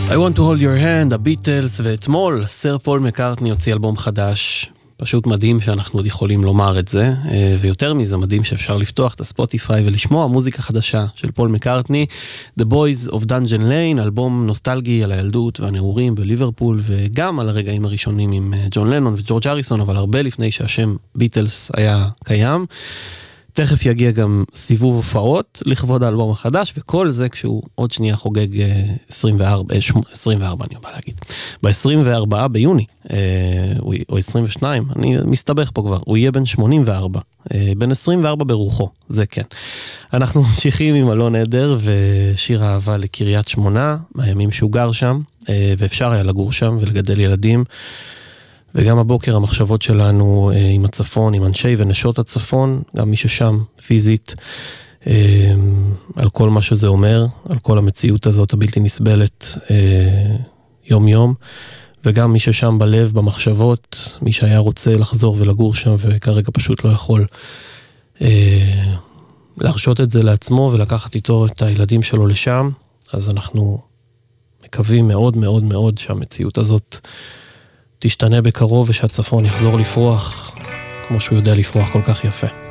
I want to hold your hand, הביטלס, ואתמול סר פול מקארטני הוציא אלבום חדש, פשוט מדהים שאנחנו עוד יכולים לומר את זה, ויותר מזה מדהים שאפשר לפתוח את הספוטיפיי ולשמוע מוזיקה חדשה של פול מקארטני, The Boys of Dungeon Lane, אלבום נוסטלגי על הילדות והנעורים בליברפול, וגם על הרגעים הראשונים עם ג'ון לנון וג'ורג' אריסון, אבל הרבה לפני שהשם ביטלס היה קיים. תכף יגיע גם סיבוב הופעות לכבוד האלבום החדש, וכל זה כשהוא עוד שנייה חוגג 24 אני בא להגיד, ב-24 ביוני, או 22, אני מסתבך פה כבר, הוא יהיה בן 84, בן 24 ברוחו, זה כן. אנחנו ממשיכים עם אלון עדר ושיר אהבה לקריית שמונה, מהימים שהוא גר שם, ואפשר היה לגור שם ולגדל ילדים, וגם הבוקר המחשבות שלנו עם הצפון, עם אנשי ונשות הצפון, גם מי ששם פיזית, על כל מה שזה אומר, על כל המציאות הזאת הבלתי נסבלת יום יום, וגם מי ששם בלב, במחשבות, מי שהיה רוצה לחזור ולגור שם, וכרגע פשוט לא יכול להרשות את זה לעצמו, ולקחת איתו את הילדים שלו לשם, אז אנחנו מקווים מאוד מאוד מאוד שהמציאות הזאת תשתנה בקרוב ושהצפון יחזור לפרוח כמו שהוא יודע לפרוח כל כך יפה.